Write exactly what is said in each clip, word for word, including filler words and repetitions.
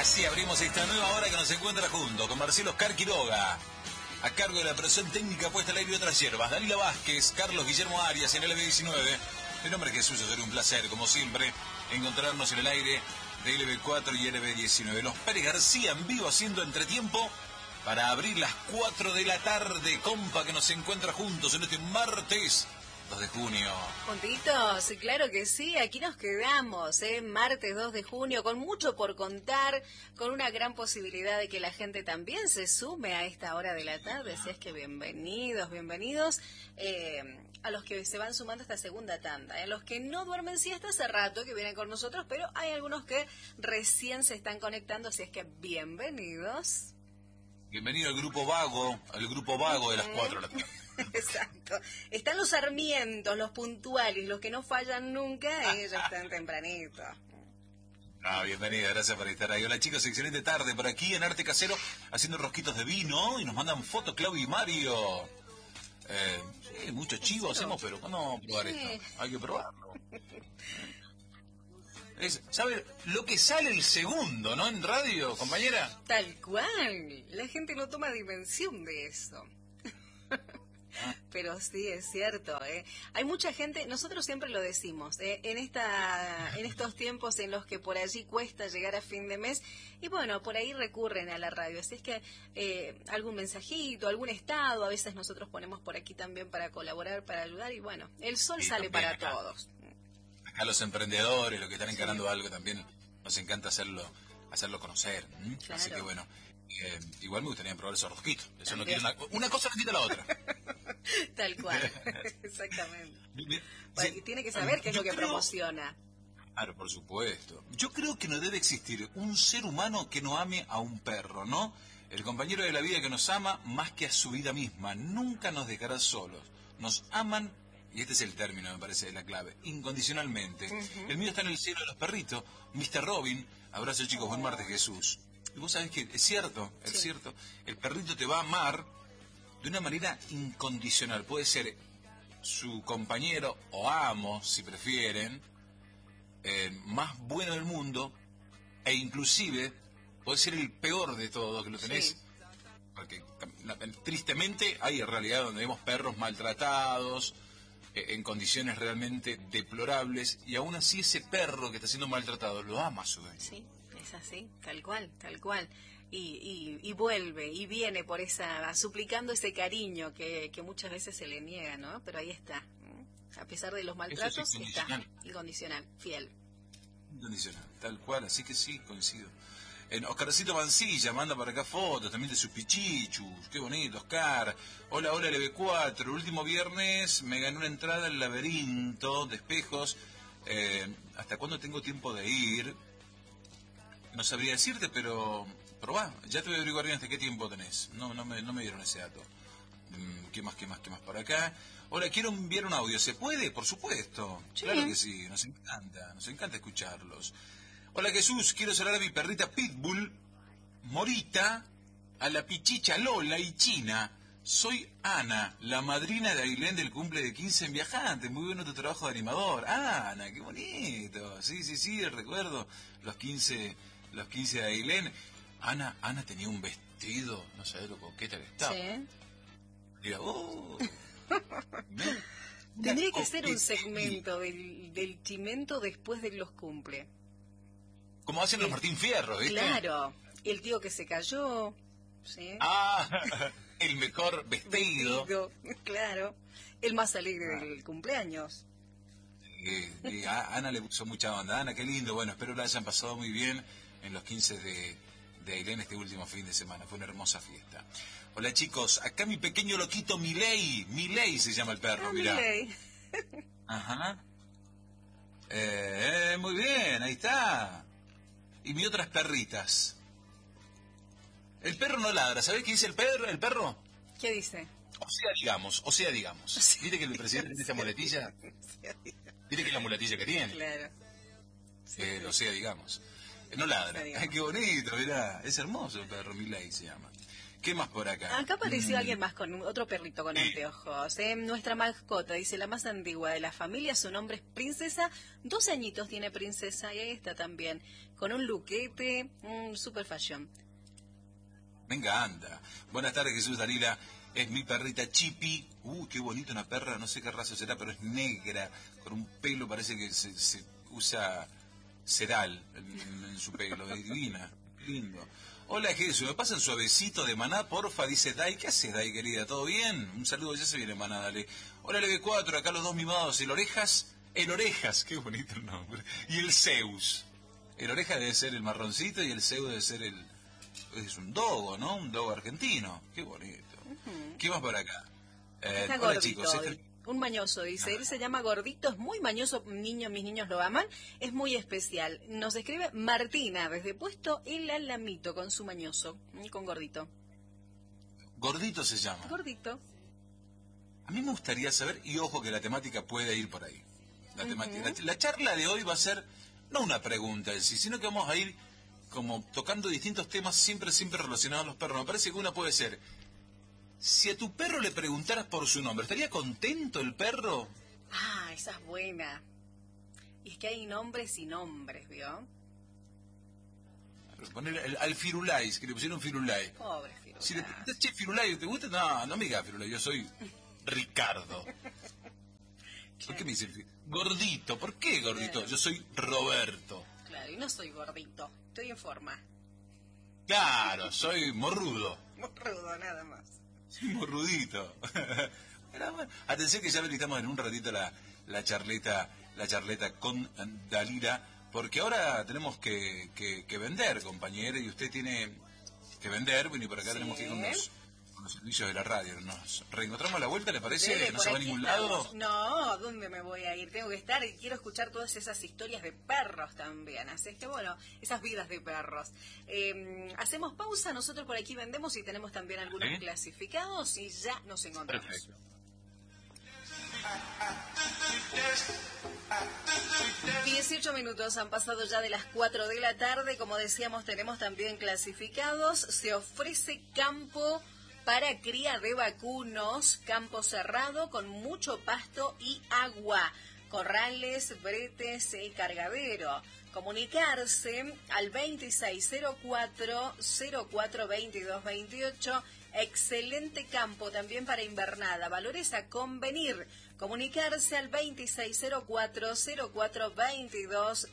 Así abrimos esta nueva hora que nos encuentra junto con Marcelo Oscar Quiroga, a cargo de la operación técnica puesta al aire de otras hierbas, Dalila Vázquez, Carlos Guillermo Arias en el L B diecinueve. Mi nombre es Jesús, será un placer, como siempre, encontrarnos en el aire de L B cuatro y L B diecinueve. Los Pérez García en vivo haciendo entretiempo para abrir las cuatro de la tarde, compa, que nos encuentra juntos en este martes dos de junio. Juntitos, claro que sí, aquí nos quedamos, ¿eh? Martes dos de junio, con mucho por contar, con una gran posibilidad de que la gente también se sume a esta hora de la tarde, así es que bienvenidos, bienvenidos eh, a los que se van sumando a esta segunda tanda, ¿eh? Los que no duermen siesta hace rato que vienen con nosotros, pero hay algunos que recién se están conectando, así es que bienvenidos. Bienvenido al grupo vago, al grupo vago de las cuatro de la tarde. Exacto. Están los sarmientos, los puntuales, los que no fallan nunca, ellos están tempranito. Ah, bienvenida, gracias por estar ahí. Hola chicos, excelente tarde por aquí en Arte Casero, haciendo rosquitos de vino, y nos mandan fotos Claudio y Mario. Eh, sí, mucho chivo hacemos, pero ¿cuándo probar Sí. esto? Hay que probarlo. Es, ¿sabe lo que sale el segundo, no? En radio, compañera. Tal cual. La gente no toma dimensión de eso. Pero sí, es cierto, ¿eh? Hay mucha gente, nosotros siempre lo decimos, ¿eh? en esta, en estos tiempos en los que por allí cuesta llegar a fin de mes, y bueno, por ahí recurren a la radio. Así es que eh, algún mensajito, algún estado, a veces nosotros ponemos por aquí también para colaborar, para ayudar, y bueno, el sol Sí, sale también para acá. todos. Acá los emprendedores, los que están encarando sí. algo también, nos encanta hacerlo hacerlo conocer. ¿m? Claro. Así que bueno, eh, igual me gustaría probar esos rosquitos. Eso no quiere una, una cosa no quita la otra. Tal cual, exactamente. Bien, Bueno, sí. y tiene que saber qué es Yo lo que creo- promociona. Claro, por supuesto. Yo creo que no debe existir un ser humano que no ame a un perro, ¿no? El compañero de la vida que nos ama más que a su vida misma. Nunca nos dejará solos. Nos aman, y este es el término, me parece, la clave, incondicionalmente. Ujú. El mío está en el cielo de los perritos, mister Robin. Abrazo chicos, buen martes Jesús. Y vos sabés que es cierto, es Sí. cierto. El perrito te va a amar de una manera incondicional. Puede ser su compañero o amo, si prefieren, eh, más bueno del mundo, e inclusive puede ser el peor de todos, que lo tenés, Sí. porque la- tristemente hay en realidad donde vemos perros maltratados, eh, en condiciones realmente deplorables, y aún así ese perro que está siendo maltratado lo ama a su dueño. Sí, es así, tal cual, tal cual. Y, y, y vuelve, y viene por esa, suplicando ese cariño que, que muchas veces se le niega, ¿no? Pero ahí está. ¿Mm? A pesar de los maltratos, está incondicional. incondicional, fiel. Incondicional, tal cual, así que sí, coincido. En Oscarcito Mancilla manda para acá fotos también de sus pichichus, qué bonito, Oscar. Hola, hola L B cuatro, el último viernes me gané una entrada al laberinto de espejos. Eh, ¿Hasta cuándo tengo tiempo de ir? No sabría decirte, pero probá, ya te voy a averiguar bien hasta qué tiempo tenés. No, no me, no me dieron ese dato. Mm, ¿Qué más, qué más, qué más por acá? Hola, quiero enviar un audio. ¿Se puede? Por supuesto. Sí. Claro que sí, nos encanta, nos encanta escucharlos. Hola Jesús, quiero saludar a mi perrita Pitbull, Morita, a la pichicha Lola y China. Soy Ana, la madrina de Ailén del cumple de quince en Viajante. Muy bueno tu trabajo de animador. Ana, qué bonito. Sí, sí, sí, recuerdo los quince, los quince de Ailén. Ana, Ana tenía un vestido, no sabés lo coqueta que estaba. Sí. Diga, oh. Tendría que ser un Coquetería. segmento del, del chimento después de los cumple. Como hacen los Martín Fierro, ¿viste? Claro, el tío que se cayó, ¿sí? Ah, el mejor vestido. Vestido, claro. El más alegre del cumpleaños. Eh, eh, a Ana le puso mucha onda. Ana, qué lindo. Bueno, espero la hayan pasado muy bien en los quince de, de Ailén este último fin de semana. Fue una hermosa fiesta. Hola chicos, acá mi pequeño loquito Milei. Milei se llama el perro, Ah, mirá. Milei. Ajá. Eh, eh, muy bien, ahí está. Y mis otras perritas. El perro no ladra. ¿Sabés qué dice el perro? ¿El perro? ¿Qué dice? O sea, digamos, o sea, digamos. ¿Viste que el presidente tiene esta muletilla? ¿Viste que es la muletilla que tiene? Claro. Sí, Eh, sí. o sea, digamos. Eh, No ladra. O sea, digamos. Ay, qué bonito, mirá. Es hermoso el perro, Milei se llama. ¿Qué más por acá? Acá apareció Mm. alguien más con un- otro perrito con Sí. anteojos. ¿eh? Nuestra mascota, dice, la más antigua de la familia, su nombre es Princesa. Dos añitos tiene Princesa y ahí está también, con un luquete, un super fashion. Venga, anda. Buenas tardes, Jesús Dalila. Es mi perrita Chipi. Uh, qué bonita una perra, no sé qué raza será, pero es negra, con un pelo, parece que se, se usa ceral en, en su pelo, es divina, lindo. Hola Jesús, ¿me pasan suavecito de Maná, porfa? Dice Dai. ¿Qué haces, Dai, querida? ¿Todo bien? Un saludo, ya se viene Maná, dale. Hola L B cuatro, acá los dos mimados, el Orejas, el Orejas, qué bonito el nombre, y el Zeus. El Orejas debe ser el marroncito y el Zeus debe ser el... Es un dogo, ¿no? Un dogo argentino. Qué bonito. Uh-huh. ¿Qué más por acá? Eh, Está hola gordito, chicos. Este... un mañoso, dice. Ah. Él se llama Gordito, es muy mañoso, niño, mis niños lo aman. Es muy especial. Nos escribe Martina, desde Puesto El Alamito, con su mañoso, y con Gordito. Gordito se llama. Gordito. A mí me gustaría saber, y ojo que la temática puede ir por ahí. La, Uh-huh. temática, la, la charla de hoy va a ser, no una pregunta en sí, sino que vamos a ir como tocando distintos temas siempre, siempre relacionados a los perros. Me parece que una puede ser, si a tu perro le preguntaras por su nombre, ¿estaría contento el perro? Ah, esa es buena. Y es que hay nombres y nombres, ¿vio? Poner al, al Firulais, que le pusieron Firulais. Pobre Firulais. Si le preguntas, che, Firulais, ¿te gusta? No, no me digas Firulais, yo soy Ricardo. ¿Por qué me dicen Firulais? Gordito, ¿por qué gordito? Claro. Yo soy Roberto. Claro, y no soy gordito, estoy en forma. Claro, soy morrudo. Muy rudo, nada más. Soy morrudito. Pero bueno, atención que ya habilitamos en un ratito la, la charleta, la charleta con Dalila, porque ahora tenemos que, que, que vender, compañero, y usted tiene que vender, bueno, y por acá Sí. tenemos que ir con los, con los servicios de la radio. Nos reencontramos a la vuelta, ¿le parece? Dele, ¿No por se va a aquí ningún estamos. lado? No, ¿dónde me voy a ir? Tengo que estar y quiero escuchar todas esas historias de perros también. Así es que, bueno, esas vidas de perros. Eh, hacemos pausa, nosotros por aquí vendemos y tenemos también algunos ¿Sí? clasificados y ya nos encontramos. Perfecto. dieciocho minutos han pasado ya de las cuatro de la tarde. Como decíamos, tenemos también clasificados. Se ofrece campo para cría de vacunos, campo cerrado con mucho pasto y agua, corrales, bretes y cargadero. Comunicarse al veintiséis cero cuatro, cero cuatro veintidós veintiocho. Excelente campo también para invernada. Valores a convenir. Comunicarse al veintiséis cero cuatro, cero cuatro veintidós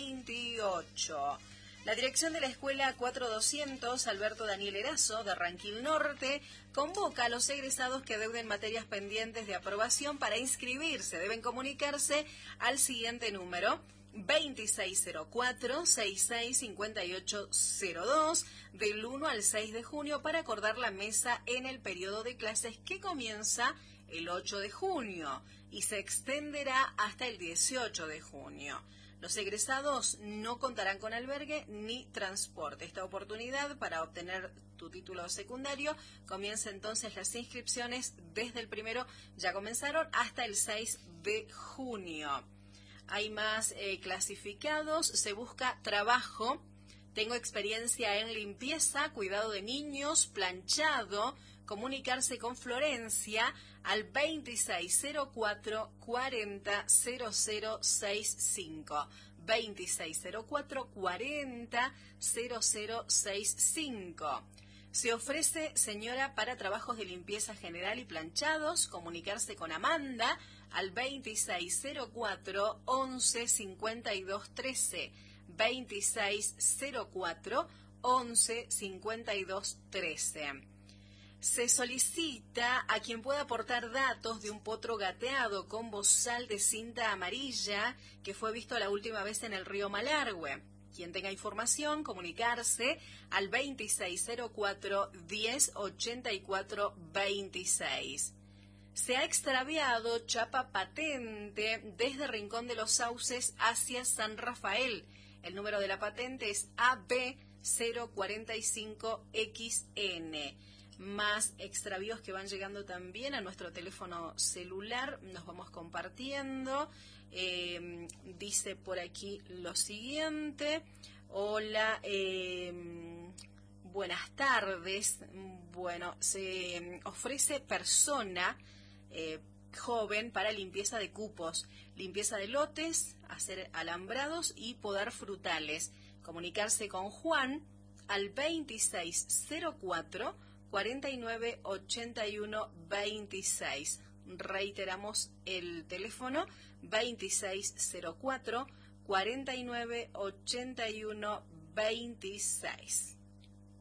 veintiocho. La dirección de la escuela cuatro doscientos Alberto Daniel Erazo de Ranquil Norte convoca a los egresados que deuden materias pendientes de aprobación para inscribirse. Deben comunicarse al siguiente número: veintiséis cero cuatro, sesenta y seis cincuenta y ocho cero dos del uno al seis de junio para acordar la mesa en el periodo de clases que comienza el ocho de junio y se extenderá hasta el dieciocho de junio. Los egresados no contarán con albergue ni transporte. Esta oportunidad para obtener tu título secundario comienza entonces las inscripciones desde el primero, ya comenzaron, hasta el seis de junio. Hay más eh, clasificados. Se busca trabajo. Tengo experiencia en limpieza, cuidado de niños, planchado. Comunicarse con Florencia al veintiséis cero cuatro, cuarenta cero cero sesenta y cinco. veintiséis cero cuatro, cuarenta cero cero sesenta y cinco. Se ofrece, señora, para trabajos de limpieza general y planchados. Comunicarse con Amanda al veintiséis cero cuatro, once cincuenta y dos trece. veintiséis cero cuatro, once cincuenta y dos trece. Se solicita a quien pueda aportar datos de un potro gateado con bozal de cinta amarilla que fue visto la última vez en el río Malargüe. Quien tenga información, comunicarse al veintiséis cero cuatro, diez ochenta y cuatro veintiséis. Se ha extraviado chapa patente desde Rincón de los Sauces hacia San Rafael. El número de la patente es A B cero cuarenta y cinco X N. Más extravíos que van llegando también a nuestro teléfono celular, nos vamos compartiendo. Eh, dice por aquí lo siguiente: hola, eh, buenas tardes. Bueno, se ofrece persona eh, joven para limpieza de cupos, limpieza de lotes, hacer alambrados y podar frutales. Comunicarse con Juan al veintiséis cero cuatro, cuarenta y nueve ochenta y uno veintiséis. Reiteramos el teléfono veintiséis cero cuatro, cuarenta y nueve ochenta y uno veintiséis.